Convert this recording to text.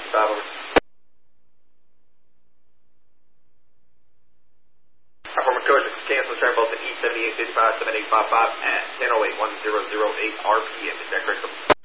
5 over. Performance coach, cancel turn both at E7855 7855 at 10:08 1008 RPM. Is that correct?